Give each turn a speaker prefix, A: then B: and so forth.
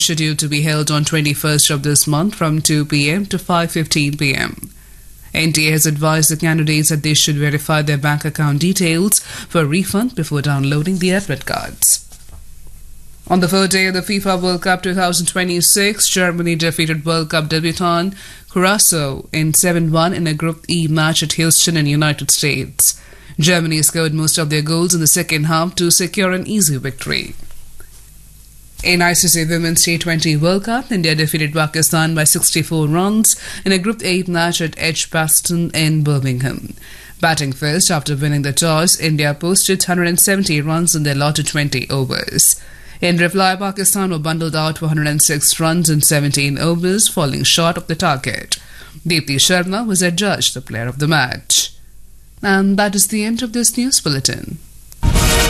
A: scheduled to be held on 21st of this month from 2 p.m. to 5:15 p.m. NTA has advised the candidates that they should verify their bank account details for refund before downloading the admit cards. On the third day of the FIFA World Cup 2026, Germany defeated World Cup debutant Curaçao in 7-1 in a Group E match at Houston in United States. Germany scored most of their goals in the second half to secure an easy victory. In ICC Women's T20 World Cup, India defeated Pakistan by 64 runs in a Group 8 match at Edgbaston in Birmingham. Batting first after winning the toss, India posted 170 runs in their allotted 20 overs. In reply, Pakistan were bundled out for 106 runs in 17 overs, falling short of the target. Deepti Sharma was adjudged the player of the match. And that is the end of this news bulletin.